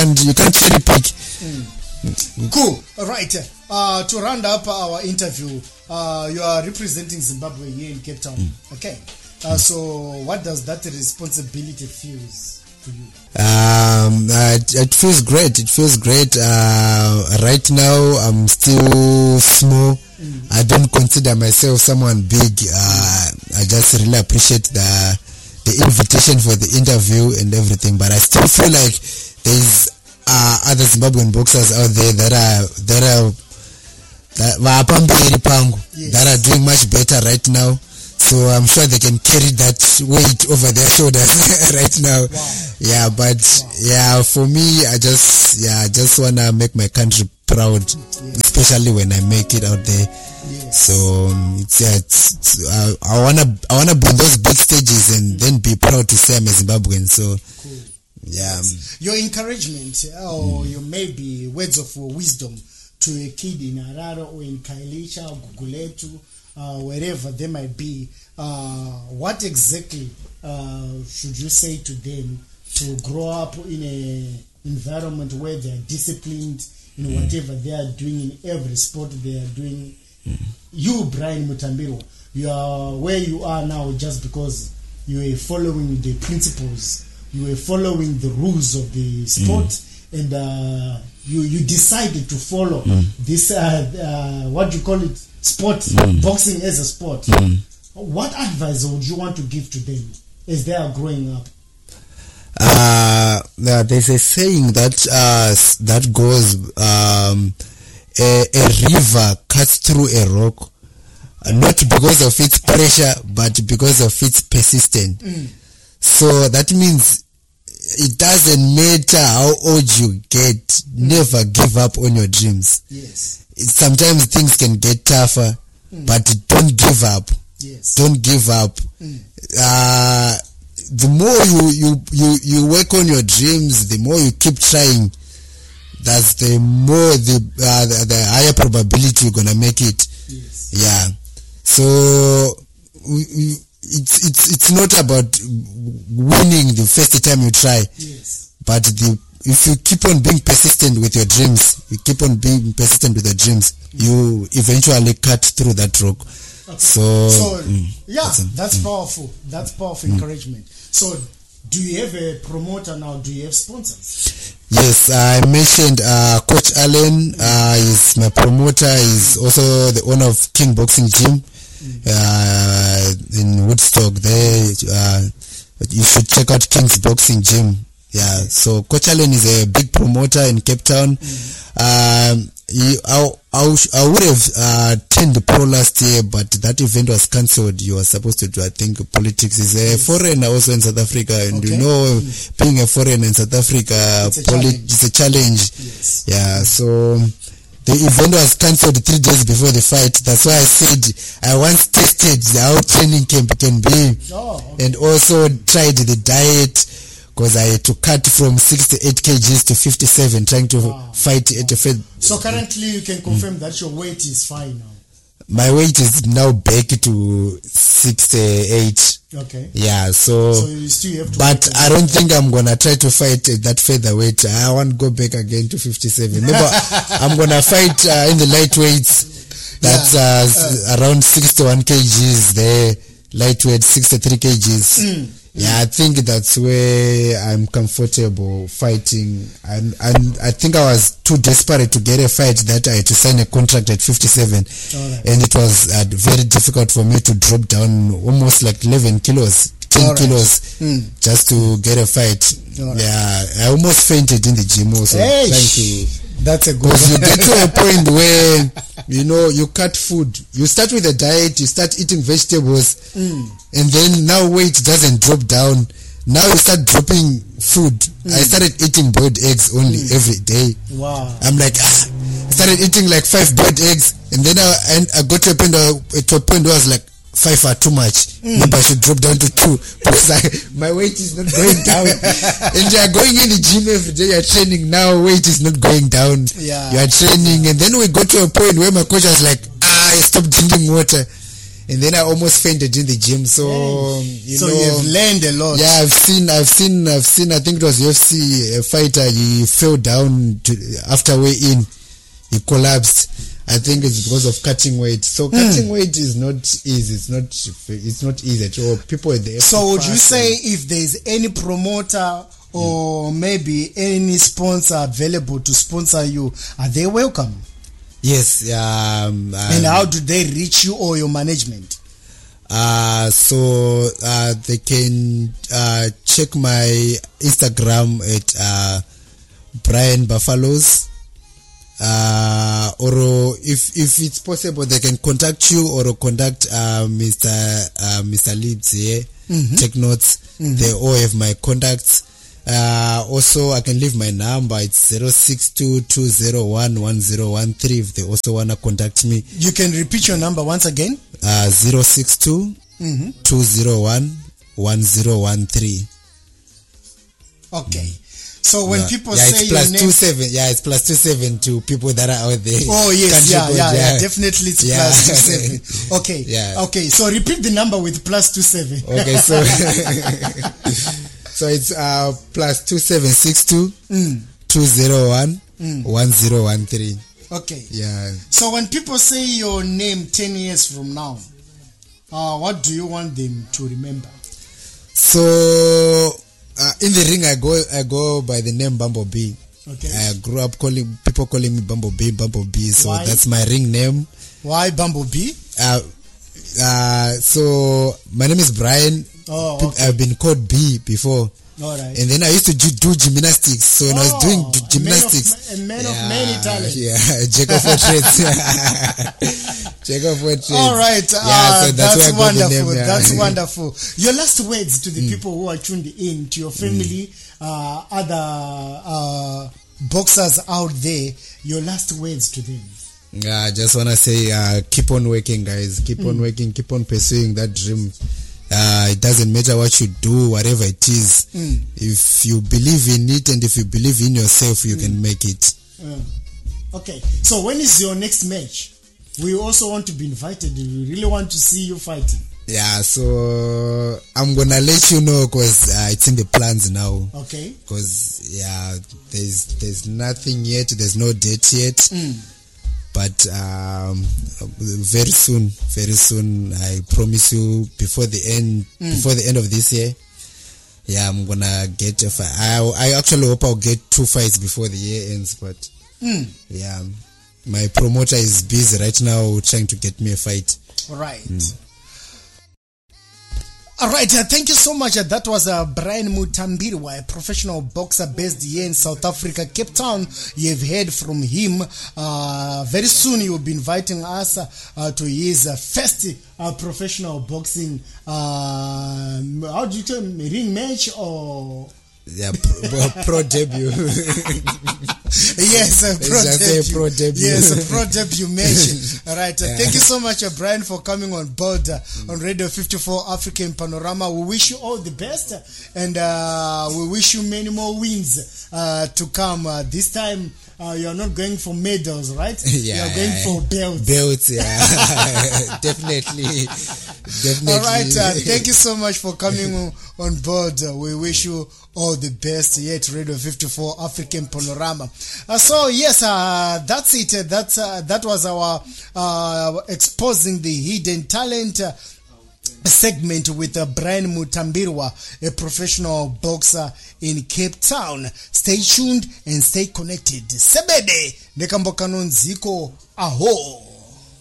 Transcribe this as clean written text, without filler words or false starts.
can't cherry pick. Cool. All right. To round up our interview, you are representing Zimbabwe here in Cape Town. Okay. So what does that responsibility feels to you? It feels great. It feels great. Right now, I'm still small. I don't consider myself someone big. I just really appreciate the invitation for the interview and everything. But I still feel like there's other Zimbabwean boxers out there that are doing much better right now. So I'm sure they can carry that weight over their shoulders right now. Wow. Yeah, but yeah, for me, I just wanna make my country proud, especially when I make it out there. So I wanna be in those big stages and then be proud to say I'm a Zimbabwean. So yeah, your encouragement or your maybe words of wisdom to a kid in Harare or in Khayelitsha or Gugulethu, wherever they might be, what exactly should you say to them to grow up in a environment where they are disciplined in whatever they are doing, in every sport they are doing? You, Brian Mutambiro, you are where you are now just because you are following the principles, you are following the rules of the sport, and you decided to follow this what do you call it, sport, boxing as a sport. What advice would you want to give to them as they are growing up? There's a saying that goes, a river cuts through a rock, not because of its pressure, but because of its persistence. So that means it doesn't matter how old you get, never give up on your dreams. Yes. Sometimes things can get tougher, but don't give up. Yes. Don't give up. The more you work on your dreams, the more you keep trying, that's the more the higher probability you're gonna make it. Yes. Yeah. So it's not about winning the first time you try. Yes. But if you keep on being persistent with your dreams, you eventually cut through that rock. Okay. So that's powerful. That's powerful encouragement. So, do you have a promoter now? Do you have sponsors? Yes, I mentioned Coach Allen is my promoter. He's also the owner of King Boxing Gym in Woodstock. There, you should check out King's Boxing Gym. Yeah, so Coach Allen is a big promoter in Cape Town. I would have attended the pro last year, but that event was cancelled. You were supposed to do, I think, politics. Is a foreigner also in South Africa, and you know, being a foreigner in South Africa, it's a challenge. Yes. Yeah, so the event was cancelled 3 days before the fight. That's why I said I once tested how training camp can be, and also tried the diet. Because I had to cut from 68 kgs to 57, trying to fight at a fed. So currently you can confirm that your weight is fine now? My weight is now back to 68. Okay. Yeah, so you still have to, but I don't think I'm going to try to fight at that featherweight. I want to go back again to 57. Maybe I'm going to fight in the lightweights. That's around 61 kgs there. Lightweight, 63 kgs. Yeah, I think that's where I'm comfortable fighting, and I think I was too desperate to get a fight that I had to sign a contract at 57, and it was very difficult for me to drop down almost like 11 kilos, 10 kilos, just to get a fight. Yeah, I almost fainted in the gym also trying to. That's a good. Because you get to a point where you cut food. You start with a diet. You start eating vegetables, and then now weight doesn't drop down. Now you start dropping food. I started eating boiled eggs only every day. Wow. I'm like, I started eating like 5 boiled eggs, and then I got to a point where I was like, 5 are too much. Maybe I should drop down to 2 because my weight is not going down. And you are going in the gym every day. You are training now. Weight is not going down. Yeah. You are training, and then we got to a point where my coach was like, I stopped drinking water. and then I almost fainted in the gym. So you've learned a lot. Yeah, I've seen. I think it was UFC fighter. He fell down after weigh in. He collapsed. I think it's because of cutting weight. So cutting weight is not easy. It's not easy at all. People at the So would you say if there's any promoter or maybe any sponsor available to sponsor you, are they welcome? Yes. And how do they reach you or your management? So they can check my Instagram at Brian Buffaloes. Or if it's possible, they can contact you or contact Mr. Leeds here. Take notes. They all have my contacts. Also, I can leave my number. It's 062-201-1013 if they also want to contact me. You can repeat your number once again. 062-201-1013. Okay. So when people say it's plus your name, 27, it's plus 27 to people that are out there. Oh yes, yeah, definitely it's plus 27. Okay, okay. So repeat the number with plus 27. Okay, so so it's plus 2762 201 1013. Okay. Yeah. So when people say your name 10 years from now, what do you want them to remember? So. In the ring, I go by the name Bumblebee. Okay. I grew up people calling me Bumblebee. So Why? That's my ring name. Why Bumblebee? So my name is Brian. Oh, okay. I've been called B before. All right. And then I used to do gymnastics. So when I was doing gymnastics, a man of many talents. Yeah, jack of all trades. Jack of all trades. All right. So that's wonderful. Name, That's wonderful. Your last words to the people who are tuned in, to your family, other boxers out there. Your last words to them. I just want to say, keep on working, guys. Keep on working. Keep on pursuing that dream. It doesn't matter what you do, whatever it is. If you believe in it and if you believe in yourself, you can make it. Okay. So when is your next match? We also want to be invited. We really want to see you fighting. Yeah, so I'm gonna let you know because it's in the plans now. Okay. Because there's nothing yet. There's no date yet. But very soon, I promise you, before the end of this year, I'm gonna get a fight. I actually hope I'll get 2 fights before the year ends. But my promoter is busy right now trying to get me a fight. All right. All right, thank you so much. That was Brian Mutambirwa, a professional boxer based here in South Africa, Cape Town. You've heard from him. Very soon he will be inviting us to his first professional boxing, how do you tell me, ring match or... Yeah, pro debut. Yes, a pro debut. Yes, a pro debut match. All right. Thank you so much, Brian, for coming on board on Radio 54 African Panorama. We wish you all the best, and we wish you many more wins to come. This time, you are not going for medals, right? Yeah, you are going for belts. Belts, yeah. Definitely. All right. Thank you so much for coming on board. We wish you all the best here at Radio 54 African Panorama. So yes, that's it. That was our exposing the hidden talent segment with Brian Mutambirwa, a professional boxer in Cape Town. Stay tuned and stay connected. Sebede nekambokanonziko aho.